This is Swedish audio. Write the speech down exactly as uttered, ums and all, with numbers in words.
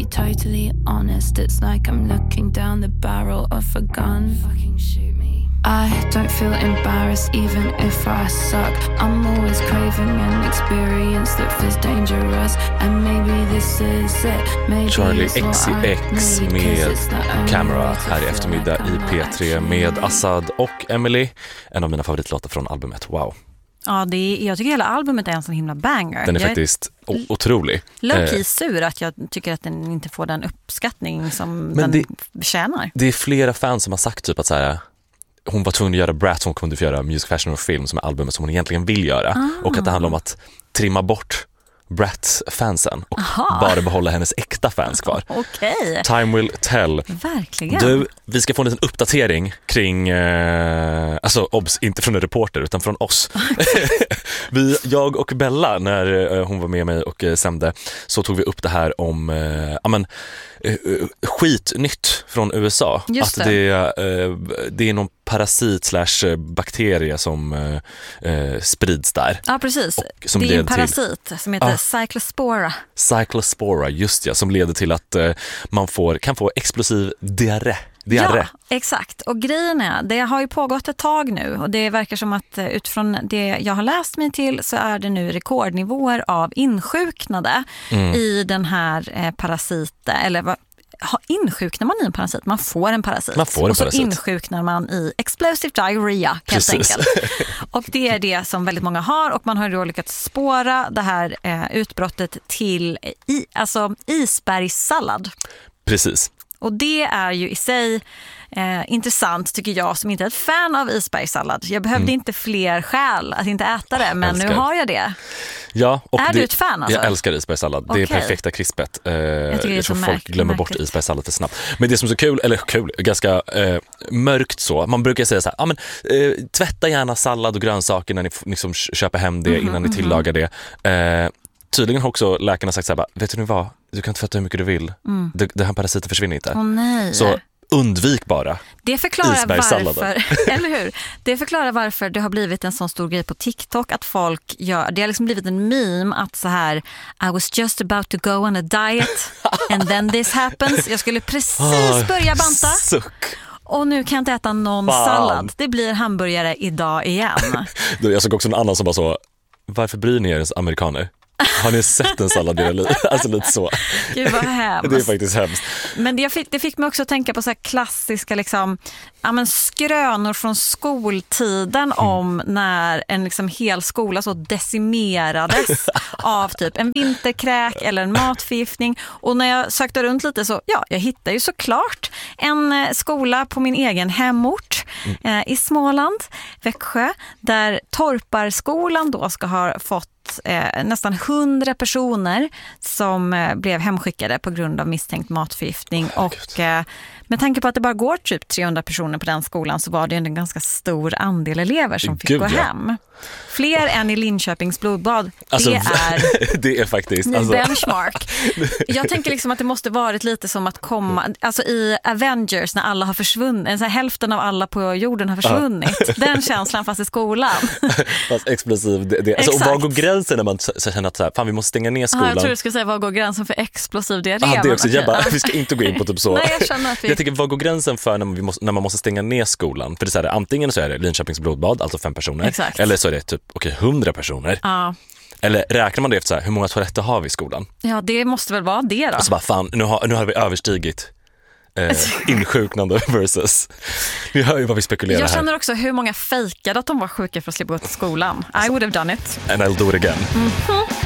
totally honest, it's like I'm looking down the barrel of a gun. Fucking shoot me. I don't feel embarrassed even if I suck. I'm always craving an experience that feels dangerous. And maybe this is it. Maybe Charlie it's what X C I X need, 'cause med it's the only Camera way to här i feel eftermiddag like i I'm P not tre actually med me. Assad och Emily. En av mina favoritlåtar från albumet, wow. Ja, det är, jag tycker hela albumet är en sån himla banger. Den är jag faktiskt o- otrolig. Low-key Eh, sur att jag tycker att den inte får den uppskattning som Men den det- tjänar. Det är flera fans som har sagt typ att så här, hon var tvungen att göra Bratz, hon kunde få göra Music, Fashion och Film som är albumet som hon egentligen vill göra. Ah. Och att det handlar om att trimma bort Bratz-fansen och Aha. bara behålla hennes äkta fans kvar. Okej, Time will tell. verkligen. Du, vi ska få en liten uppdatering kring, eh, alltså obs, inte från en reporter utan från oss. vi, jag och Bella, när eh, hon var med mig och eh, sände, så tog vi upp det här om eh, amen, eh, skitnytt från U S A. Just att det, eh, det är någon parasit slash bakterie som eh, eh, sprids där. Ja, precis. Och som Det är en leder till- parasit som heter Ah. Cyclospora. Cyclospora, just ja, som leder till att eh, man får, kan få explosiv diarré. diarré. Ja, exakt. Och grejen är, det har ju pågått ett tag nu och det verkar som att eh, utifrån det jag har läst mig till så är det nu rekordnivåer av insjuknade Mm. i den här eh, parasiten, eller vad ha, insjuknar man i en parasit? Man får en parasit. Man får en och så parasit. insjuknar man i explosive diarrhea, helt Precis. enkelt. Och det är det som väldigt många har, och man har då lyckats spåra det här eh, utbrottet till i, alltså isbergssallad. Precis. Och det är ju i sig eh, intressant, tycker jag, som inte är ett fan av isbergssallad. Jag behövde Mm. inte fler skäl att inte äta det, men älskar. nu har jag det. Ja, och Är det, du ett fan, alltså? Jag älskar isbergssallad. Det är Okej. perfekta krispet. Eh, jag, tycker det är tror så folk märk- glömmer bort märkligt. isbergssallad för snabbt. Men det som är så kul, eller kul, ganska eh, mörkt så. Man brukar säga så här, ah, men, eh, tvätta gärna sallad och grönsaker när ni f- liksom köper hem det, Mhm, innan ni tillagar det. Eh, tydligen har också läkarna sagt så här, bara, vet du nu vad? Du kan tvätta hur mycket du vill. Mm. Det, det här parasiten försvinner inte. Åh nej. Så undvik bara. Det förklarar isbergssalladen. varför, eller hur? Det förklarar varför det har blivit en sån stor grej på TikTok att folk gör, det har liksom blivit en meme att så här, I was just about to go on a diet and then this happens. Jag skulle precis Ah, börja banta Suck. och nu kan jag inte äta någon Fan. sallad. Det blir hamburgare idag igen. Du, jag såg också en annan som bara så, varför bryr ni er ens amerikaner? Har ni sett en sallad i era liv? Alltså lite så. Gud vad hemskt. Det är faktiskt hemskt. Men det fick, det fick mig också att tänka på så här klassiska liksom, ja, men skrönor från skoltiden Mm. om när en liksom hel skola så decimerades av typ en vinterkräk eller en matförgiftning. Och när jag sökte runt lite så, ja, jag hittade ju såklart en eh, skola på min egen hemort eh, i Småland, Växjö, där Torparskolan då ska ha fått Eh, nästan hundra personer som eh, blev hemskickade på grund av misstänkt matförgiftning. Oh, och eh, med tanke på att det bara går typ trehundra personer på den skolan så var det en ganska stor andel elever som fick Gud, gå ja. hem. Fler oh. än i Linköpings blodbad. Alltså, det är det är faktiskt ny alltså, benchmark. Jag tänker liksom att det måste varit lite som att komma, alltså i Avengers när alla har försvunnit, alltså hälften av alla på jorden har försvunnit. Den känslan fast i skolan. fast explosiv. Det, det, alltså, och Exakt. var går gränsen när man så, så känner att så här, fan, vi måste stänga ner Ah, skolan? jag tror du skulle säga, vad går gränsen för explosiv diarré? Ah, det är Men också, jag okej. bara, vi ska inte gå in på typ så. Nej, jag känner att vi... Jag tänker, vad går gränsen för när man, vi måste, när man måste stänga ner skolan? För det är så här, antingen så är det Linköpings blodbad, alltså fem personer. Exakt. Eller så är det typ, okej, hundra personer. Ja. Eller räknar man det efter så här, hur många toaletter har vi i skolan? ja, det måste väl vara det då. Och så bara, fan, nu har, nu har vi överstigit eh, insjuknande versus. Vi hör ju vad vi spekulerar Jag här. känner också hur många fejkade att de var sjuka för att slippa gå till skolan. I would have done it. And I'll do it again. Mm-hmm.